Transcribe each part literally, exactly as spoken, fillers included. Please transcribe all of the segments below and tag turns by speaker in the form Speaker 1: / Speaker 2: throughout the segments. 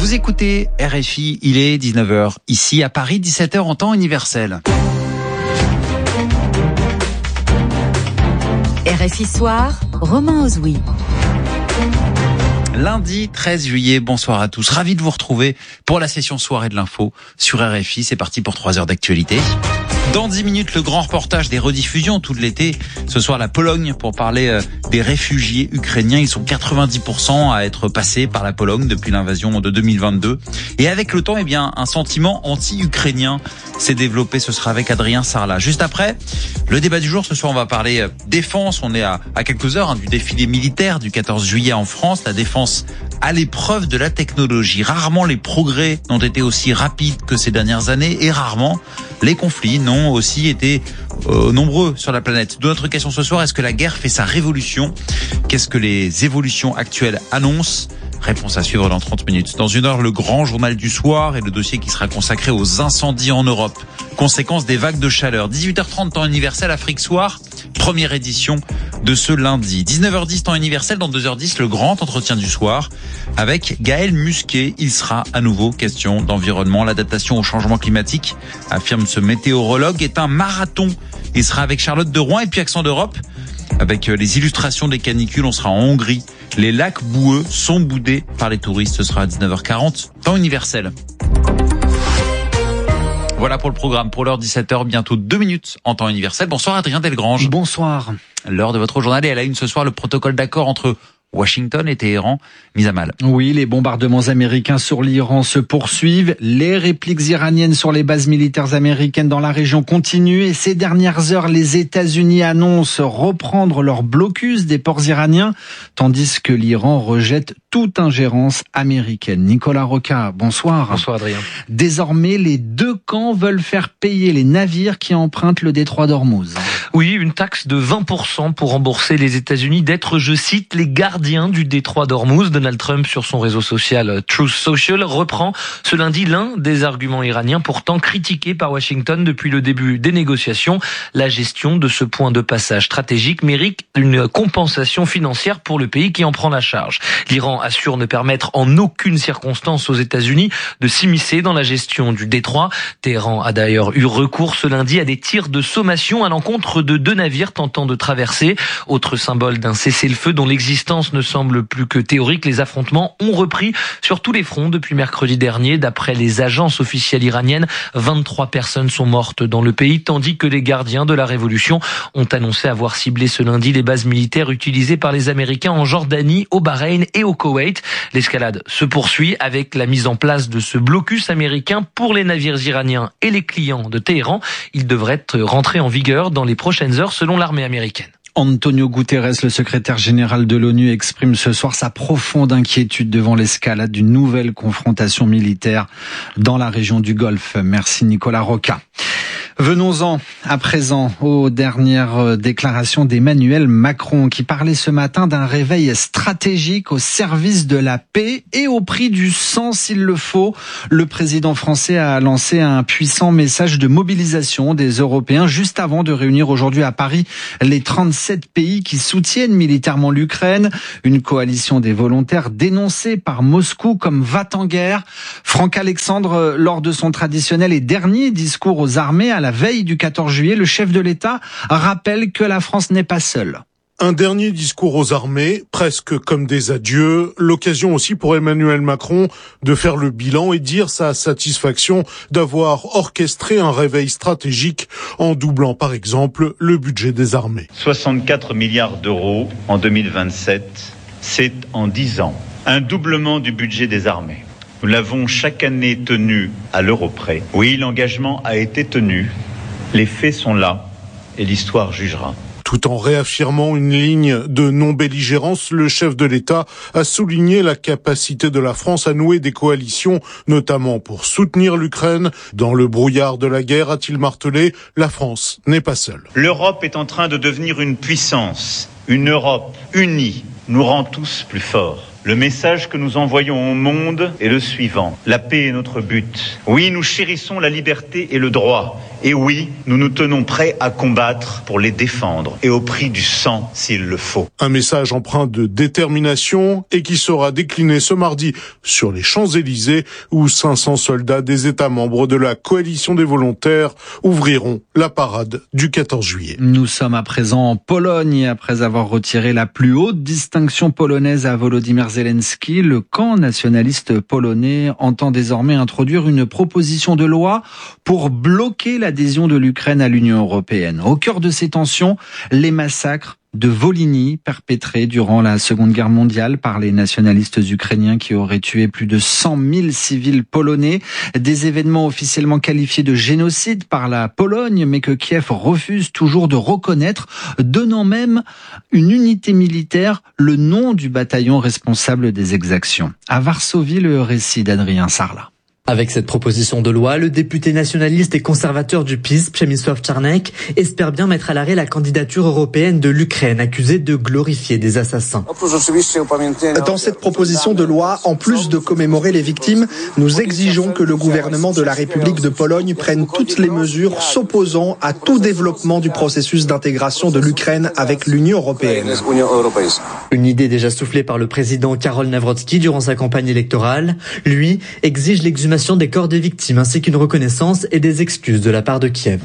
Speaker 1: Vous écoutez R F I, il est dix-neuf heures ici à Paris, dix-sept heures en temps universel.
Speaker 2: R F I Soir, Romain Ozoui.
Speaker 1: Lundi treize juillet, bonsoir à tous. Ravi de vous retrouver pour la session soirée de l'info sur R F I. C'est parti pour trois heures d'actualité. Dans dix minutes, le grand reportage des rediffusions tout l'été. Ce soir, la Pologne pour parler euh, des réfugiés ukrainiens. Ils sont quatre-vingt-dix pour cent à être passés par la Pologne depuis l'invasion de deux mille vingt-deux. Et avec le temps, eh bien, un sentiment anti-ukrainien s'est développé. Ce sera avec Adrien Sarlat. Juste après, le débat du jour. Ce soir, on va parler euh, défense. On est à, à quelques heures hein, du défilé militaire du quatorze juillet en France. La défense à l'épreuve de la technologie. Rarement les progrès n'ont été aussi rapides que ces dernières années et rarement les conflits n'ont aussi été euh, nombreux sur la planète. D'où notre question ce soir, est-ce que la guerre fait sa révolution ? Qu'est-ce que les évolutions actuelles annoncent ? Réponse à suivre dans trente minutes. Dans une heure, le grand journal du soir et le dossier qui sera consacré aux incendies en Europe. Conséquence des vagues de chaleur. dix-huit heures trente, temps universel, Afrique Soir. Première édition de ce lundi. dix-neuf heures dix, temps universel. Dans deux heures dix, le grand entretien du soir avec Gaël Musquet. Il sera à nouveau question d'environnement. L'adaptation au changement climatique, affirme ce météorologue, est un marathon. Il sera avec Charlotte de Rouen et puis Accent d'Europe. Avec les illustrations des canicules, on sera en Hongrie. Les lacs boueux sont boudés par les touristes. Ce sera à dix-neuf heures quarante, temps universel. Voilà pour le programme. Pour l'heure dix-sept heures, bientôt deux minutes en temps universel. Bonsoir Adrien Delgrange.
Speaker 3: Bonsoir.
Speaker 1: L'heure de votre journal et à la une ce soir, le protocole d'accord entre Washington et Téhéran mis à mal.
Speaker 3: Oui, les bombardements américains sur l'Iran se poursuivent. Les répliques iraniennes sur les bases militaires américaines dans la région continuent. Et ces dernières heures, les États-Unis annoncent reprendre leur blocus des ports iraniens, tandis que l'Iran rejette toute ingérence américaine. Nicolas Roca, bonsoir.
Speaker 4: Bonsoir Adrien.
Speaker 3: Désormais, les deux camps veulent faire payer les navires qui empruntent le détroit d'Ormuz.
Speaker 4: Oui, une taxe de vingt pour cent pour rembourser les États-Unis d'être, je cite, les gardiens du détroit d'Ormuz. Donald Trump, sur son réseau social Truth Social, reprend ce lundi l'un des arguments iraniens pourtant critiqués par Washington depuis le début des négociations. La gestion de ce point de passage stratégique mérite une compensation financière pour le pays qui en prend la charge. L'Iran assure ne permettre en aucune circonstance aux États-Unis de s'immiscer dans la gestion du détroit. Téhéran a d'ailleurs eu recours ce lundi à des tirs de sommation à l'encontre de deux navires tentant de traverser. Autre symbole d'un cessez-le-feu dont l'existence ne semble plus que théorique, les affrontements ont repris sur tous les fronts depuis mercredi dernier. D'après les agences officielles iraniennes, vingt-trois personnes sont mortes dans le pays, tandis que les gardiens de la révolution ont annoncé avoir ciblé ce lundi les bases militaires utilisées par les Américains en Jordanie, au Bahreïn et au Koweït. L'escalade se poursuit avec la mise en place de ce blocus américain pour les navires iraniens et les clients de Téhéran. Il devrait rentrer en vigueur dans les prochaines heures selon l'armée américaine.
Speaker 3: Antonio Guterres, le secrétaire général de l'ONU, exprime ce soir sa profonde inquiétude devant l'escalade d'une nouvelle confrontation militaire dans la région du Golfe. Merci Nicolas Roca. Venons-en à présent aux dernières déclarations d'Emmanuel Macron qui parlait ce matin d'un réveil stratégique au service de la paix et au prix du sang s'il le faut. Le président français a lancé un puissant message de mobilisation des Européens juste avant de réunir aujourd'hui à Paris les trente-sept pays qui soutiennent militairement l'Ukraine. Une coalition des volontaires dénoncée par Moscou comme va-t-en-guerre. Franck Alexandre, lors de son traditionnel et dernier discours aux armées à la veille du quatorze juillet, le chef de l'État rappelle que la France n'est pas seule.
Speaker 5: Un dernier discours aux armées, presque comme des adieux, l'occasion aussi pour Emmanuel Macron de faire le bilan et dire sa satisfaction d'avoir orchestré un réveil stratégique en doublant par exemple le budget des armées.
Speaker 6: soixante-quatre milliards d'euros en deux mille vingt-sept, c'est en dix ans un doublement du budget des armées. Nous l'avons chaque année tenu à l'euro près. Oui, l'engagement a été tenu, les faits sont là et l'histoire jugera.
Speaker 5: Tout en réaffirmant une ligne de non-belligérance, le chef de l'État a souligné la capacité de la France à nouer des coalitions, notamment pour soutenir l'Ukraine. Dans le brouillard de la guerre, a-t-il martelé, la France n'est pas seule.
Speaker 6: L'Europe est en train de devenir une puissance. Une Europe unie nous rend tous plus forts. Le message que nous envoyons au monde est le suivant. La paix est notre but. Oui, nous chérissons la liberté et le droit. Et oui, nous nous tenons prêts à combattre pour les défendre et au prix du sang s'il le faut.
Speaker 5: Un message empreint de détermination et qui sera décliné ce mardi sur les Champs-Élysées où cinq cents soldats des États membres de la coalition des volontaires ouvriront la parade du quatorze juillet.
Speaker 3: Nous sommes à présent en Pologne. Après avoir retiré la plus haute distinction polonaise à Volodymyr Zelensky, le camp nationaliste polonais entend désormais introduire une proposition de loi pour bloquer l'adhésion de l'Ukraine à l'Union européenne. Au cœur de ces tensions, les massacres de Volhynie perpétrés durant la Seconde Guerre mondiale par les nationalistes ukrainiens qui auraient tué plus de cent mille civils polonais. Des événements officiellement qualifiés de génocide par la Pologne, mais que Kiev refuse toujours de reconnaître, donnant même une unité militaire le nom du bataillon responsable des exactions. À Varsovie, le récit d'Adrien Sarlat.
Speaker 7: Avec cette proposition de loi, le député nationaliste et conservateur du P I S, Przemysław Czarnek, espère bien mettre à l'arrêt la candidature européenne de l'Ukraine, accusée de glorifier des assassins.
Speaker 8: Dans cette proposition de loi, en plus de commémorer les victimes, nous exigeons que le gouvernement de la République de Pologne prenne toutes les mesures s'opposant à tout développement du processus d'intégration de l'Ukraine avec l'Union européenne.
Speaker 7: Une idée déjà soufflée par le président Karol Nawrocki durant sa campagne électorale. Lui exige l'exhumation des corps des victimes ainsi qu'une reconnaissance et des excuses de la part de Kiev.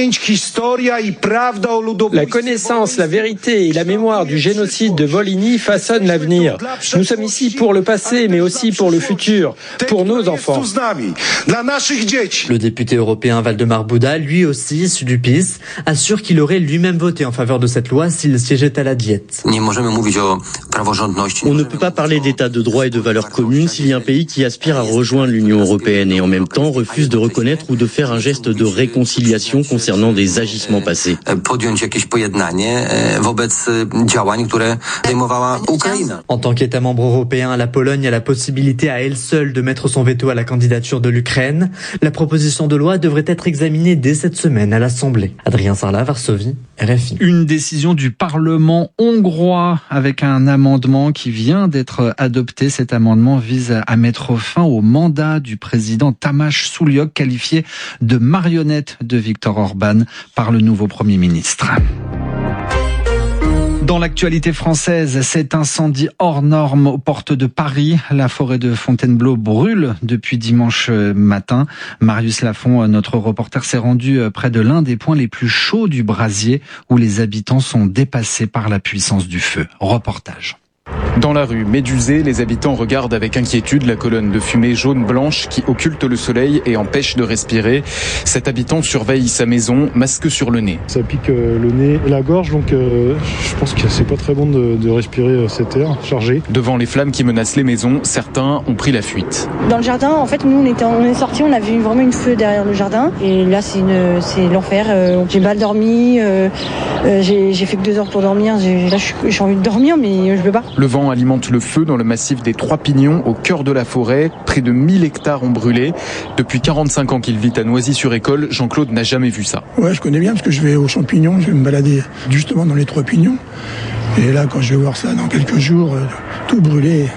Speaker 9: La connaissance, la vérité et la mémoire du génocide de Volhynie façonnent l'avenir. Nous sommes ici pour le passé, mais aussi pour le futur, pour nos enfants.
Speaker 7: Le député européen Waldemar Buda, lui aussi issu du P I S, assure qu'il aurait lui-même voté en faveur de cette loi s'il siégeait à la Diète.
Speaker 10: On ne peut pas parler d'état de droit et de valeurs communes s'il y a un pays qui aspire à rejoindre l'Union européenne et en même temps refuse de reconnaître ou de faire un geste de réconciliation concernant des agissements passés.
Speaker 7: En tant qu'État membre européen, la Pologne a la possibilité à elle seule de mettre son veto à la candidature de l'Ukraine. La proposition de loi devrait être examinée dès cette semaine à l'Assemblée. Adrien Sarlat, Varsovie, R F I.
Speaker 3: Une décision du Parlement hongrois avec un amendement qui vient d'être adopté. Cet amendement vise à mettre fin au mandat du président Tamás Suliok, qualifié de marionnette de Viktor Orban par le nouveau Premier ministre. Dans l'actualité française, cet incendie hors norme aux portes de Paris. La forêt de Fontainebleau brûle depuis dimanche matin. Marius Lafont, notre reporter, s'est rendu près de l'un des points les plus chauds du brasier où les habitants sont dépassés par la puissance du feu. Reportage.
Speaker 11: Dans la rue Médusée, les habitants regardent avec inquiétude la colonne de fumée jaune-blanche qui occulte le soleil et empêche de respirer. Cet habitant surveille sa maison, masque sur le nez.
Speaker 12: Ça pique le nez et la gorge, donc euh, je pense que c'est pas très bon de, de respirer cet air chargé.
Speaker 11: Devant les flammes qui menacent les maisons, certains ont pris la fuite.
Speaker 13: Dans le jardin, en fait, nous on, était, on est sortis, on a vu vraiment une feu derrière le jardin. Et là, c'est, une, c'est l'enfer. Euh, j'ai mal dormi, euh, euh, j'ai, j'ai fait que deux heures pour dormir. J'ai, là, j'ai envie de dormir, mais je peux pas.
Speaker 11: Le vent alimente le feu dans le massif des Trois Pignons, au cœur de la forêt. Près de mille hectares ont brûlé. Depuis quarante-cinq ans qu'il vit à Noisy-sur-École, Jean-Claude n'a jamais vu ça.
Speaker 14: Ouais, je connais bien parce que je vais aux champignons, je vais me balader justement dans les Trois Pignons. Et là, quand je vais voir ça dans quelques jours, euh, tout brûlé,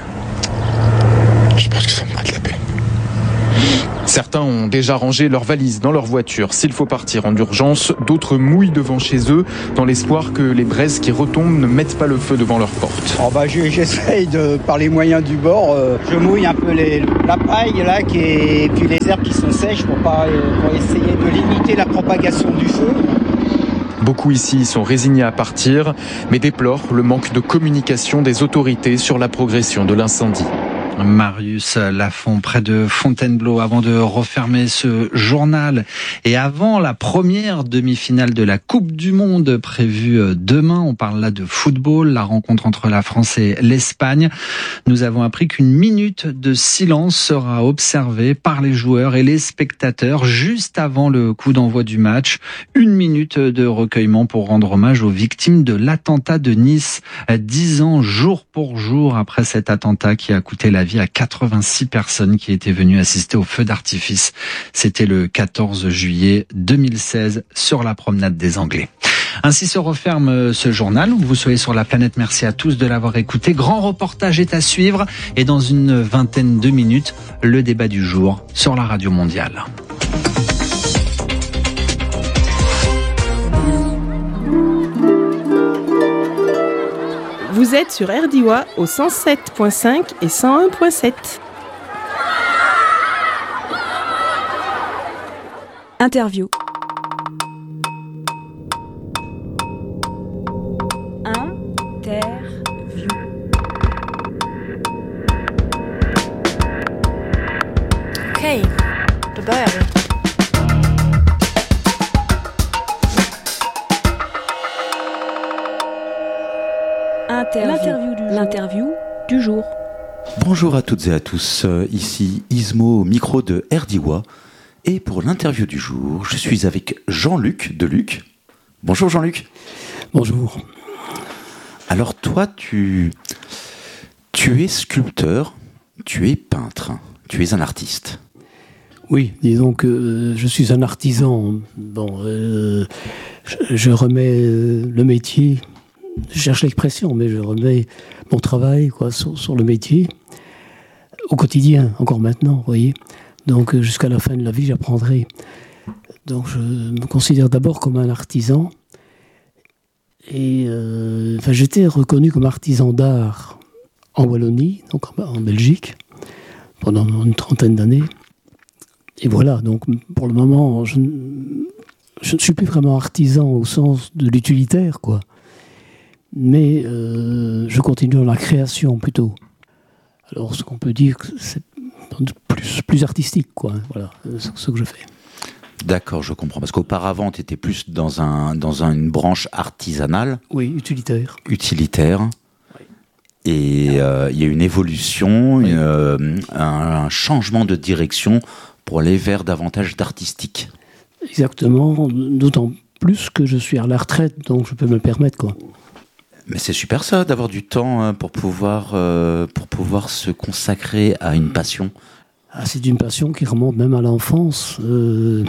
Speaker 14: je pense que ça me fera de la peine.
Speaker 11: Certains ont déjà rangé leurs valises dans leur voiture. S'il faut partir en urgence, d'autres mouillent devant chez eux dans l'espoir que les braises qui retombent ne mettent pas le feu devant leur porte.
Speaker 15: Oh bah, j'essaye de, par les moyens du bord, euh, je mouille un peu les, la paille là, qui est, et puis les herbes qui sont sèches pour, pas, pour essayer de limiter la propagation du feu.
Speaker 11: Beaucoup ici sont résignés à partir, mais déplorent le manque de communication des autorités sur la progression de l'incendie.
Speaker 3: Marius Lafont, près de Fontainebleau, avant de refermer ce journal et avant la première demi-finale de la Coupe du Monde prévue demain. On parle là de football, la rencontre entre la France et l'Espagne. Nous avons appris qu'une minute de silence sera observée par les joueurs et les spectateurs juste avant le coup d'envoi du match. Une minute de recueillement pour rendre hommage aux victimes de l'attentat de Nice. Dix ans jour pour jour après cet attentat qui a coûté la vie à quatre-vingt-six personnes qui étaient venues assister au feu d'artifice. C'était le quatorze juillet deux mille seize sur la promenade des Anglais. Ainsi se referme ce journal. Vous soyez sur la planète. Merci à tous de l'avoir écouté. Grand reportage est à suivre et dans une vingtaine de minutes, le débat du jour sur la radio mondiale.
Speaker 16: Vous êtes sur R D I W A au cent sept virgule cinq et cent un virgule sept.
Speaker 2: Interview. Interview.
Speaker 17: Okej, då börjar vi.
Speaker 2: L'interview du, l'interview du jour.
Speaker 18: Bonjour à toutes et à tous, ici Ismo au micro de R D I W A. Et pour l'interview du jour, je suis avec Jean-Luc de Luc. Bonjour Jean-Luc.
Speaker 19: Bonjour.
Speaker 18: Alors toi, tu, tu es sculpteur, tu es peintre, tu es un artiste.
Speaker 19: Oui, disons que euh, je suis un artisan. Bon, euh, je, je remets euh, le métier, je cherche l'expression, mais je remets mon travail quoi, sur, sur le métier, au quotidien, encore maintenant, vous voyez. Donc euh, jusqu'à la fin de la vie, j'apprendrai. Donc je me considère d'abord comme un artisan. Et euh, enfin, j'étais reconnu comme artisan d'art en Wallonie, donc en Belgique, pendant une trentaine d'années. Et voilà, donc pour le moment, je, je ne suis plus vraiment artisan au sens de l'utilitaire, quoi. Mais euh, je continue dans la création plutôt. Alors ce qu'on peut dire, c'est plus, plus artistique, quoi. Voilà, c'est ce que je fais.
Speaker 18: D'accord, je comprends. Parce qu'auparavant, tu étais plus dans, un, dans un, une branche artisanale.
Speaker 19: Oui, utilitaire.
Speaker 18: Utilitaire. Oui. Et il euh, y a une évolution, oui. euh, un, un changement de direction pour aller vers davantage d'artistique.
Speaker 19: Exactement, d'autant plus que je suis à la retraite, donc je peux me le permettre, quoi.
Speaker 18: Mais c'est super ça, d'avoir du temps pour pouvoir, euh, pour pouvoir se consacrer à une passion.
Speaker 19: Ah, c'est une passion qui remonte même à l'enfance euh,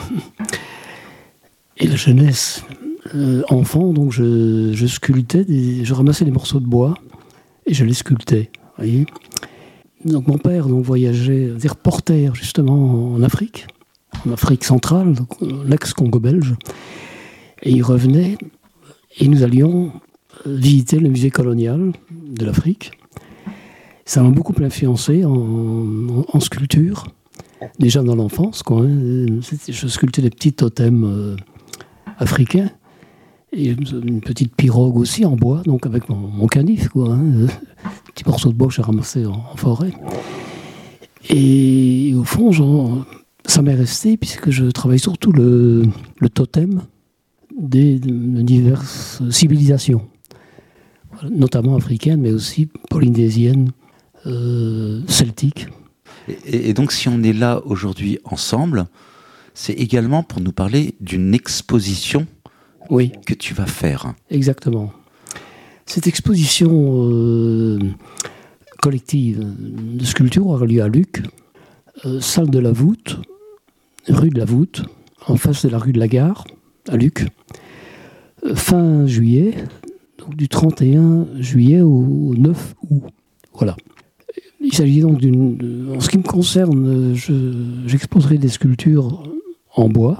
Speaker 19: et la jeunesse. Euh, enfant, donc je, je sculptais, des, je ramassais des morceaux de bois et je les sculptais. Voyez. Donc mon père donc, voyageait, des reporters justement en Afrique, en Afrique centrale, donc, l'ex-Congo belge, et il revenait et nous allions visiter le musée colonial de l'Afrique. Ça m'a beaucoup influencé en, en, en sculpture, déjà dans l'enfance, quoi, hein. Je sculptais des petits totems euh, africains, et une petite pirogue aussi en bois, donc avec mon, mon canif, quoi, hein, petit morceau de bois que j'ai ramassé en, en forêt. Et au fond, genre, ça m'est resté, puisque je travaille surtout le, le totem des, de diverses civilisations, notamment africaines, mais aussi polynésiennes, Euh, celtique.
Speaker 18: Et, et donc si on est là aujourd'hui ensemble, c'est également pour nous parler d'une exposition
Speaker 19: oui.
Speaker 18: que tu vas faire.
Speaker 19: Exactement. Cette exposition euh, collective de sculpture aura lieu à Luc, euh, salle de la Voûte, rue de la Voûte, en face de la rue de la Gare, à Luc, euh, fin juillet, donc du trente et un juillet au neuf août. Voilà. Il s'agit donc d'une... En ce qui me concerne, je, j'exposerai des sculptures en bois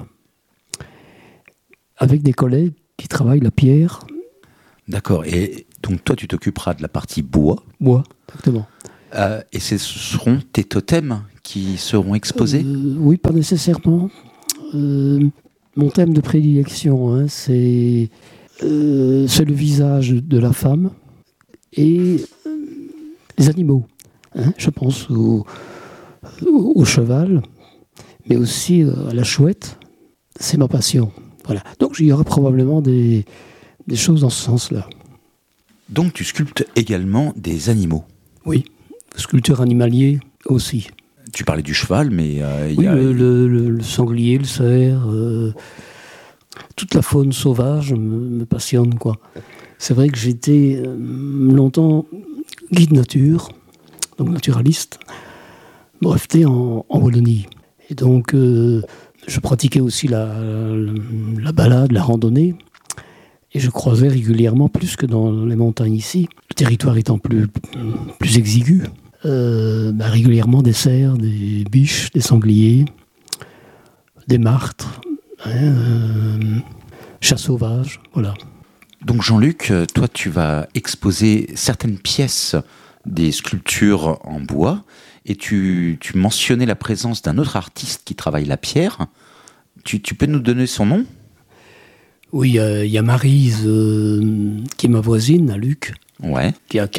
Speaker 19: avec des collègues qui travaillent la pierre.
Speaker 18: D'accord. Et donc toi, tu t'occuperas de la partie bois.
Speaker 19: Bois, exactement.
Speaker 18: Euh, et ce seront tes totems qui seront exposés ?
Speaker 19: euh, Oui, pas nécessairement. Euh, mon thème de prédilection, hein, c'est, euh, c'est le visage de la femme et euh, les animaux. Hein, je pense au, au, au cheval, mais aussi à la chouette. C'est ma passion. Voilà. Donc il y aura probablement des, des choses dans ce sens-là.
Speaker 18: Donc tu sculptes également des animaux ?
Speaker 19: Oui, sculpteur animalier aussi.
Speaker 18: Tu parlais du cheval, mais... Euh,
Speaker 19: oui,
Speaker 18: y a...
Speaker 19: le, le, le, le sanglier, le cerf, euh, toute la faune sauvage me, me passionne, quoi. C'est vrai que j'étais euh, longtemps guide nature, donc naturaliste, breveté en, en Wallonie. Et donc, euh, je pratiquais aussi la, la, la balade, la randonnée, et je croisais régulièrement, plus que dans les montagnes ici, le territoire étant plus, plus exigu, euh, bah, régulièrement des cerfs, des biches, des sangliers, des martres, hein, euh, chats sauvages, voilà.
Speaker 18: Donc Jean-Luc, toi tu vas exposer certaines pièces des sculptures en bois et tu, tu mentionnais la présence d'un autre artiste qui travaille la pierre. Tu, tu peux nous donner son nom ?
Speaker 19: Oui, il euh, y a Maryse euh, qui est ma voisine à Luc,
Speaker 18: ouais.
Speaker 19: qui a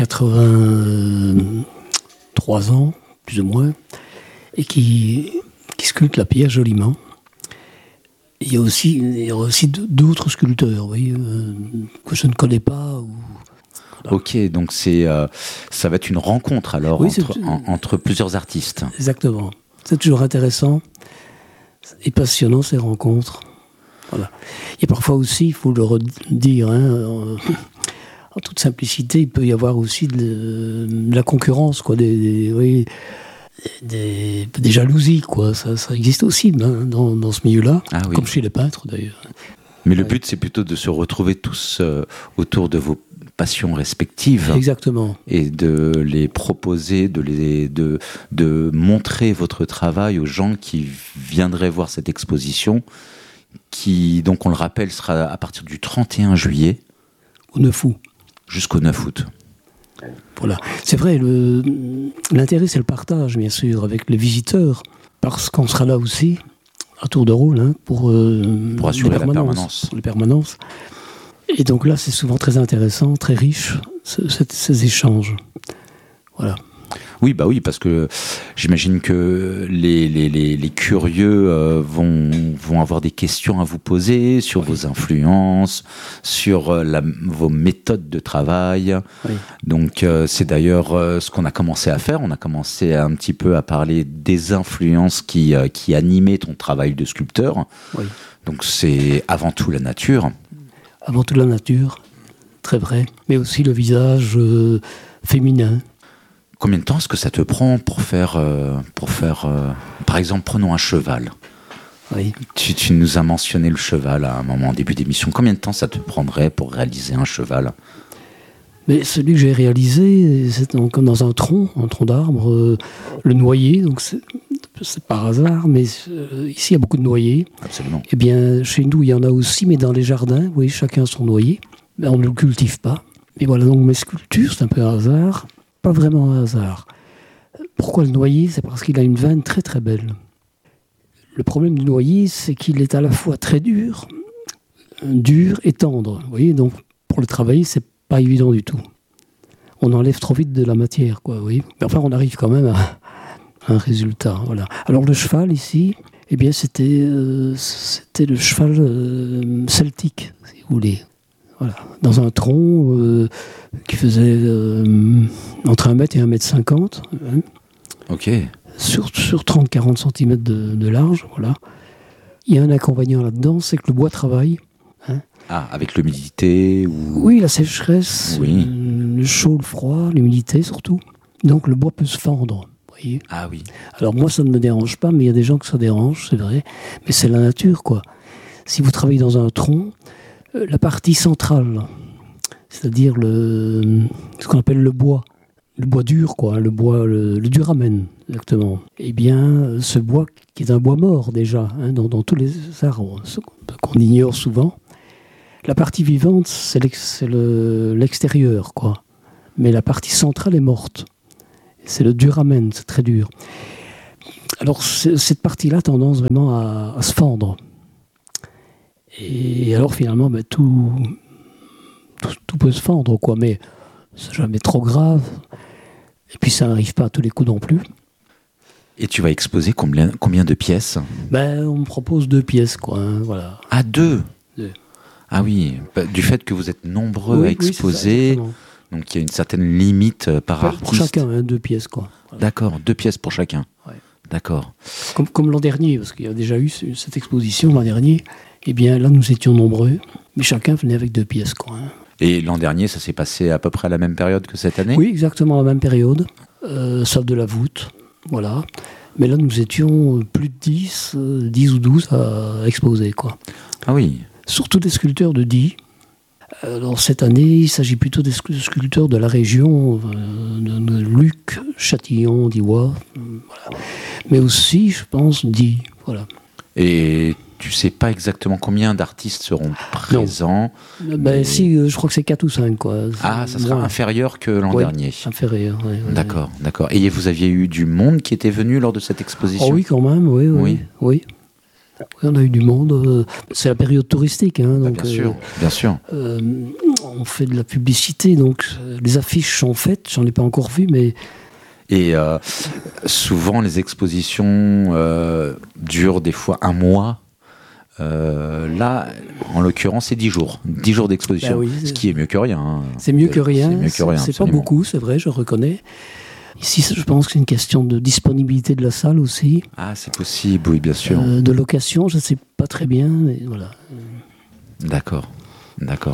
Speaker 19: quatre-vingt-trois ans, plus ou moins, et qui, qui sculpte la pierre joliment. Il y a aussi, il y a aussi d'autres sculpteurs, oui, euh, que je ne connais pas. Ou...
Speaker 18: Voilà. Ok, donc c'est, euh, ça va être une rencontre alors
Speaker 19: oui,
Speaker 18: entre, en, entre plusieurs artistes.
Speaker 19: Exactement. C'est toujours intéressant et passionnant ces rencontres. Voilà. Et parfois aussi, il faut le redire, hein, en, en toute simplicité, il peut y avoir aussi de, de la concurrence, quoi, des, des, oui, des, des jalousies, quoi. Ça, ça existe aussi hein, dans, dans ce milieu-là, ah, oui. Comme chez les peintres d'ailleurs.
Speaker 18: Mais le but, c'est plutôt de se retrouver tous euh, autour de vos passions respectives.
Speaker 19: Exactement.
Speaker 18: Et de les proposer, de, les, de, de montrer votre travail aux gens qui viendraient voir cette exposition, qui, donc on le rappelle, sera à partir du trente et un juillet.
Speaker 19: Au neuf août.
Speaker 18: Jusqu'au neuf août.
Speaker 19: Voilà. C'est vrai, le, l'intérêt, c'est le partage, bien sûr, avec les visiteurs, parce qu'on sera là aussi, à tour de rôle, hein, pour, euh,
Speaker 18: pour assurer la permanence.
Speaker 19: Pour les permanences. Et donc là, c'est souvent très intéressant, très riche, ce, ce, ces échanges. Voilà.
Speaker 18: Oui, bah oui, parce que j'imagine que les, les, les, les curieux euh, vont, vont avoir des questions à vous poser sur oui. vos influences, sur euh, la, vos méthodes de travail. Oui. Donc euh, c'est d'ailleurs euh, ce qu'on a commencé à faire. On a commencé un petit peu à parler des influences qui, euh, qui animaient ton travail de sculpteur. Oui. Donc c'est avant tout la nature.
Speaker 19: Avant tout la nature, très vrai. Mais aussi le visage euh, féminin.
Speaker 18: Combien de temps est-ce que ça te prend pour faire, euh, pour faire euh, par exemple, prenons un cheval.
Speaker 19: Oui.
Speaker 18: Tu, tu nous as mentionné le cheval à un moment en début d'émission. Combien de temps ça te prendrait pour réaliser un cheval ?
Speaker 19: Mais celui que j'ai réalisé, c'est donc dans un tronc, un tronc d'arbre, euh, le noyer. Donc c'est, c'est par hasard, mais euh, ici il y a beaucoup de noyers.
Speaker 18: Absolument.
Speaker 19: Eh bien, chez nous il y en a aussi, mais dans les jardins, oui, chacun son noyer. Mais on ne le cultive pas. Et voilà, donc mes sculptures, c'est un peu un hasard. Pas vraiment un hasard. Pourquoi le noyer ? C'est parce qu'il a une veine très très belle. Le problème du noyer, c'est qu'il est à la fois très dur, dur et tendre. Vous voyez, donc pour le travailler, c'est pas évident du tout. On enlève trop vite de la matière, quoi. Vous voyez. Mais enfin, on arrive quand même à un résultat. Voilà. Alors le cheval ici, eh bien, c'était euh, c'était le cheval euh, celtique, si vous voulez. Voilà, dans un tronc euh, qui faisait euh, entre un mètre et un mètre cinquante. Hein,
Speaker 18: ok.
Speaker 19: Sur, sur trente à quarante centimètres de, de large, voilà. Il y a un inconvénient là-dedans, c'est que le bois travaille. Hein.
Speaker 18: Ah, avec l'humidité ou...
Speaker 19: Oui, la sécheresse,
Speaker 18: oui.
Speaker 19: Euh, le chaud, le froid, l'humidité surtout. Donc le bois peut se fendre, vous voyez.
Speaker 18: Ah oui.
Speaker 19: Alors moi, ça ne me dérange pas, mais il y a des gens que ça dérange, c'est vrai. Mais c'est la nature, quoi. Si vous travaillez dans un tronc, la partie centrale, c'est-à-dire le, ce qu'on appelle le bois, le bois dur, quoi, le bois, le, le duramen, exactement. Eh bien, ce bois qui est un bois mort déjà, hein, dans, dans tous les arbres, qu'on ignore souvent. La partie vivante, c'est, l'ex, c'est le, l'extérieur, quoi. Mais la partie centrale est morte. C'est le duramen, c'est très dur. Alors, cette partie-là a tendance vraiment à, à se fendre. Et alors finalement, ben, tout, tout, tout peut se fendre, quoi, mais c'est jamais trop grave. Et puis ça n'arrive pas à tous les coups non plus.
Speaker 18: Et tu vas exposer combien, combien de pièces ?
Speaker 19: Ben, on me propose deux pièces, quoi. Hein, voilà.
Speaker 18: Ah, deux ?
Speaker 19: Deux.
Speaker 18: Ah oui, du fait que vous êtes nombreux
Speaker 19: oui,
Speaker 18: à exposer,
Speaker 19: oui,
Speaker 18: donc il y a une certaine limite par
Speaker 19: pour
Speaker 18: artiste.
Speaker 19: Pour chacun, hein, deux pièces, quoi.
Speaker 18: Voilà. D'accord, deux pièces pour chacun.
Speaker 19: Ouais.
Speaker 18: D'accord.
Speaker 19: Comme, comme l'an dernier, parce qu'il y a déjà eu cette exposition l'an dernier. Eh bien, là, nous étions nombreux, mais chacun venait avec deux pièces, quoi. Hein.
Speaker 18: Et l'an dernier, ça s'est passé à peu près à la même période que cette année ?
Speaker 19: Oui, exactement à la même période, euh, salle de la voûte, voilà. Mais là, nous étions plus de dix, euh, dix ou douze à exposer, quoi.
Speaker 18: Ah oui.
Speaker 19: Surtout des sculpteurs de Die. Alors, cette année, il s'agit plutôt des sculpteurs de la région, euh, de, de Luc, Châtillon, Diois, euh, voilà. Mais aussi, je pense, Die, voilà.
Speaker 18: Et tu sais pas exactement combien d'artistes seront présents.
Speaker 19: Non. Ben, mais... si, je crois que c'est quatre ou cinq, quoi.
Speaker 18: Ah, ça sera ouais. inférieur que l'an
Speaker 19: ouais,
Speaker 18: dernier.
Speaker 19: Inférieur, oui. Ouais,
Speaker 18: d'accord, ouais. d'accord. Et vous aviez eu du monde qui était venu lors de cette exposition?
Speaker 19: Oh oui, quand même, oui, oui. oui. oui. Oui, on a eu du monde. C'est la période touristique. Hein, donc,
Speaker 18: bien sûr, euh, bien sûr.
Speaker 19: Euh, on fait de la publicité, donc les affiches sont faites. J'en ai pas encore vu, mais...
Speaker 18: Et euh, souvent, les expositions euh, durent des fois un mois. Euh, là, en l'occurrence, c'est dix jours. dix jours d'exposition, bah oui, ce qui est mieux que rien. Hein.
Speaker 19: C'est mieux que rien.
Speaker 18: C'est, mieux que rien,
Speaker 19: c'est, c'est pas beaucoup, c'est vrai, je reconnais. Ici, je pense que c'est une question de disponibilité de la salle aussi.
Speaker 18: Ah, c'est possible, oui, bien sûr.
Speaker 19: Euh, de location, je ne sais pas très bien, mais voilà.
Speaker 18: D'accord, d'accord.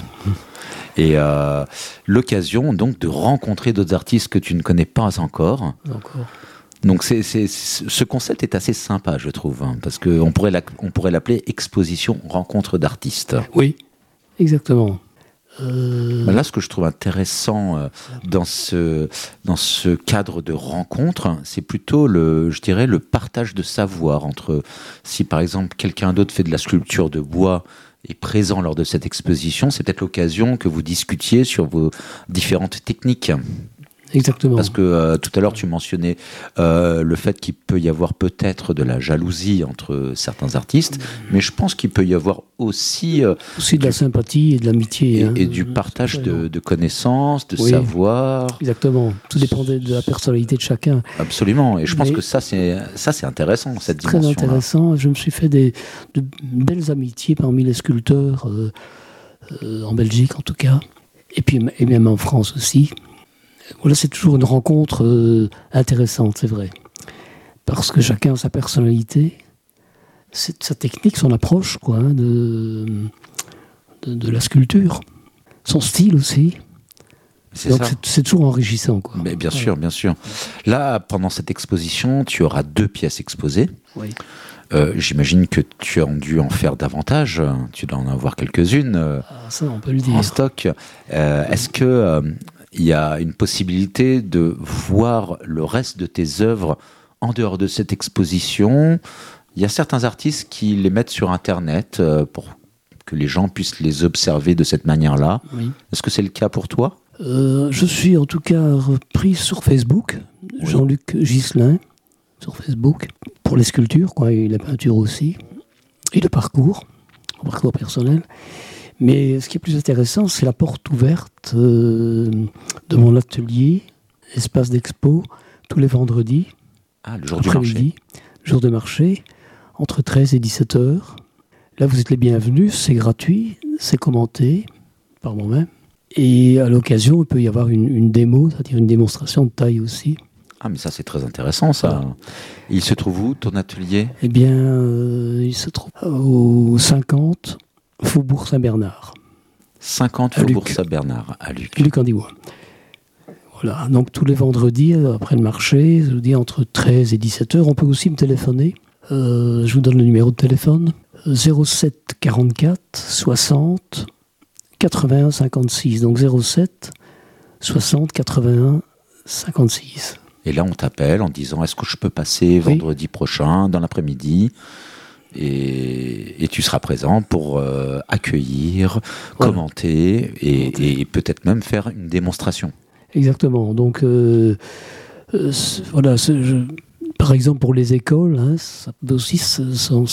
Speaker 18: Et euh, l'occasion, donc, de rencontrer d'autres artistes que tu ne connais pas encore.
Speaker 19: Encore.
Speaker 18: Donc, c'est, c'est, ce concept est assez sympa, je trouve, hein, parce qu'on pourrait, la, on pourrait l'appeler exposition rencontre d'artistes.
Speaker 19: Oui, exactement. Euh...
Speaker 18: Là, ce que je trouve intéressant euh, dans ce dans ce cadre de rencontre, c'est plutôt le, je dirais, le partage de savoir entre, si par exemple quelqu'un d'autre fait de la sculpture de bois est présent lors de cette exposition, c'est peut-être l'occasion que vous discutiez sur vos différentes techniques.
Speaker 19: Exactement.
Speaker 18: Parce que euh, tout à l'heure tu mentionnais euh, le fait qu'il peut y avoir peut-être de la jalousie entre certains artistes, mais je pense qu'il peut y avoir aussi euh,
Speaker 19: aussi de la sympathie et de l'amitié
Speaker 18: et,
Speaker 19: hein.
Speaker 18: et du partage de, de connaissances, de
Speaker 19: oui,
Speaker 18: savoir.
Speaker 19: Exactement. Tout dépend de la personnalité de chacun.
Speaker 18: Absolument. Et je pense
Speaker 19: mais
Speaker 18: que ça c'est ça c'est intéressant cette
Speaker 19: très
Speaker 18: dimension.
Speaker 19: Très intéressant. Je me suis fait des de belles amitiés parmi les sculpteurs euh, euh, en Belgique en tout cas, et puis et même en France aussi. Voilà, c'est toujours une rencontre euh, intéressante, c'est vrai. Parce que chacun a sa personnalité, c'est sa technique, son approche quoi, hein, de, de, de la sculpture. Son style aussi.
Speaker 18: C'est
Speaker 19: Donc
Speaker 18: ça.
Speaker 19: C'est, c'est toujours enrichissant. Quoi.
Speaker 18: Mais bien sûr, bien sûr. Là, pendant cette exposition, tu auras deux pièces exposées.
Speaker 19: Oui.
Speaker 18: Euh, j'imagine que tu as dû en faire davantage. Tu dois en avoir quelques-unes euh,
Speaker 19: ah, ça, on peut le dire.
Speaker 18: en stock. Euh, oui. Est-ce que... Euh, il y a une possibilité de voir le reste de tes œuvres en dehors de cette exposition. Il y a certains artistes qui les mettent sur Internet euh, pour que les gens puissent les observer de cette manière-là.
Speaker 19: Oui.
Speaker 18: Est-ce que c'est le cas pour toi ?
Speaker 19: euh, Je suis en tout cas repris sur Facebook, oui. Jean-Luc Ghislain, sur Facebook, pour les sculptures, quoi, et la peinture aussi, et le parcours, le parcours personnel. Mais ce qui est plus intéressant, c'est la porte ouverte euh, de mon atelier, espace d'expo, tous les vendredis,
Speaker 18: ah, le jour du marché.
Speaker 19: jour de marché, entre treize et dix-sept heures. Là, vous êtes les bienvenus, c'est gratuit, c'est commenté par moi-même. Et à l'occasion, il peut y avoir une, une démo, c'est-à-dire une démonstration de taille aussi.
Speaker 18: Ah, mais ça, c'est très intéressant, ça. Voilà. Il se trouve où, ton atelier ?
Speaker 19: Eh bien, euh, il se trouve au cinquante... Faubourg Saint-Bernard.
Speaker 18: cinquante Faubourg Saint-Bernard, à Luc.
Speaker 19: Luc en Divois. Voilà, donc tous les vendredis, après le marché, je vous dis entre treize et dix-sept heures, on peut aussi me téléphoner. Euh, je vous donne le numéro de téléphone. zéro sept quarante-quatre soixante quatre-vingt-un cinquante-six. Donc zéro sept soixante quatre-vingt-un cinquante-six.
Speaker 18: Et là, on t'appelle en disant, est-ce que je peux passer vendredi oui. prochain, dans l'après-midi ? Et, et tu seras présent pour euh, accueillir, voilà. commenter et, et peut-être même faire une démonstration.
Speaker 19: Exactement. Donc, euh, euh, voilà, je, par exemple, pour les écoles, hein, ça peut aussi s'en